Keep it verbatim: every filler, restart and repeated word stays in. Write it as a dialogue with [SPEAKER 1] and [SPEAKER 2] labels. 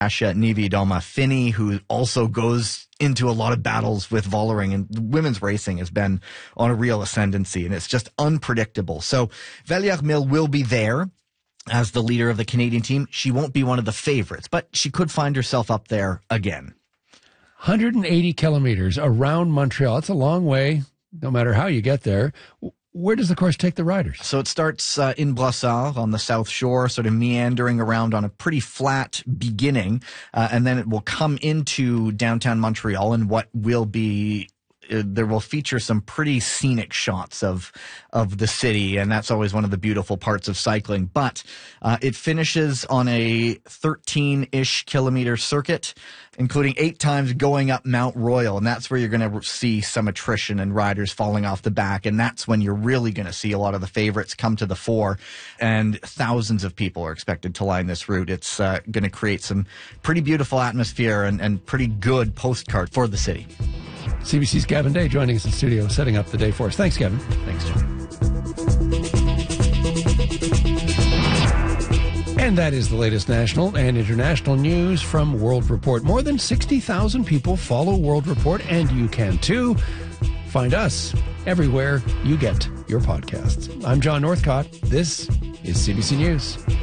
[SPEAKER 1] Asha Niewiadoma Finney, who also goes into a lot of battles with Vollering, and women's racing has been on a real ascendancy, and it's just unpredictable. So Valliere Mille will be there as the leader of the Canadian team. She won't be one of the favorites, but she could find herself up there again.
[SPEAKER 2] one hundred eighty kilometers around Montreal. That's a long way, no matter how you get there. Where does the course take the riders?
[SPEAKER 1] So it starts uh, in Brossard on the south shore, sort of meandering around on a pretty flat beginning, uh, and then it will come into downtown Montreal and what will be uh, there will feature some pretty scenic shots of of the city, and that's always one of the beautiful parts of cycling. But uh, it finishes on a thirteen-ish kilometer circuit, including eight times going up Mount Royal, and that's where you're going to see some attrition and riders falling off the back, and that's when you're really going to see a lot of the favorites come to the fore, and thousands of people are expected to line this route. It's uh, going to create some pretty beautiful atmosphere and, and pretty good postcard for the city.
[SPEAKER 2] C B C's Gavin Day joining us in studio, setting up the day for us. Thanks, Gavin.
[SPEAKER 1] Thanks, John.
[SPEAKER 2] And that is the latest national and international news from World Report. More than sixty thousand people follow World Report, and you can too. Find us everywhere you get your podcasts. I'm John Northcott. This is C B C News.